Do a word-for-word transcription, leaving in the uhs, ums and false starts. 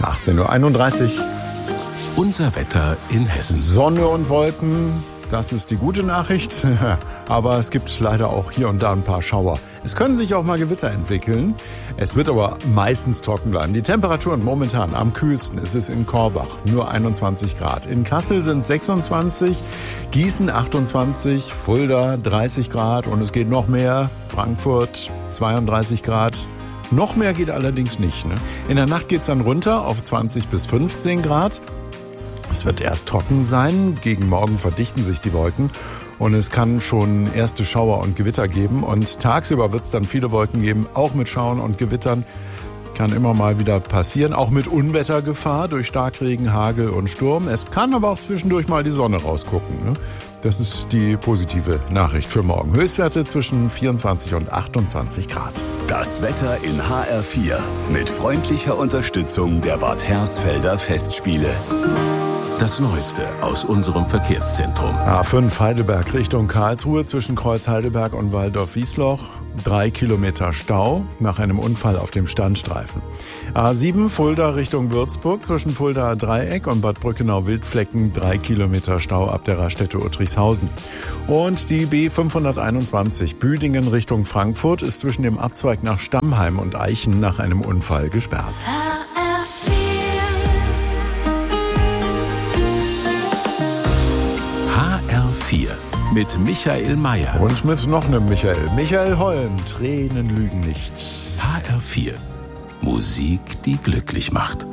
achtzehn Uhr einunddreißig. Unser Wetter in Hessen. Sonne und Wolken, das ist die gute Nachricht. Aber es gibt leider auch hier und da ein paar Schauer. Es können sich auch mal Gewitter entwickeln. Es wird aber meistens trocken bleiben. Die Temperaturen momentan am kühlsten ist es in Korbach, nur einundzwanzig Grad. In Kassel sind sechsundzwanzig, Gießen achtundzwanzig, Fulda dreißig Grad und es geht noch mehr. Frankfurt zweiunddreißig Grad. Noch mehr geht allerdings nicht. Ne? In der Nacht geht es dann runter auf zwanzig bis fünfzehn Grad. Es wird erst trocken sein, gegen Morgen verdichten sich die Wolken und es kann schon erste Schauer und Gewitter geben. Und tagsüber wird es dann viele Wolken geben, auch mit Schauern und Gewittern. Kann immer mal wieder passieren, auch mit Unwettergefahr durch Starkregen, Hagel und Sturm. Es kann aber auch zwischendurch mal die Sonne rausgucken. Ne? Das ist die positive Nachricht für morgen. Höchstwerte zwischen vierundzwanzig und achtundzwanzig Grad. Das Wetter in H R vier mit freundlicher Unterstützung der Bad Hersfelder Festspiele. Das Neueste aus unserem Verkehrszentrum. A fünf Heidelberg Richtung Karlsruhe zwischen Kreuz Heidelberg und Walldorf-Wiesloch. Drei Kilometer Stau nach einem Unfall auf dem Standstreifen. A sieben Fulda Richtung Würzburg zwischen Fuldaer Dreieck und Bad Brückenau-Wildflecken. Drei Kilometer Stau ab der Raststätte Uttrichshausen. Und die B fünfhunderteinundzwanzig Büdingen Richtung Frankfurt ist zwischen dem Abzweig nach Stammheim und Eichen nach einem Unfall gesperrt. H R vier mit Michael Mayer. Und mit noch einem Michael. Michael Holm, Tränen lügen nicht. H R vier. Musik, die glücklich macht.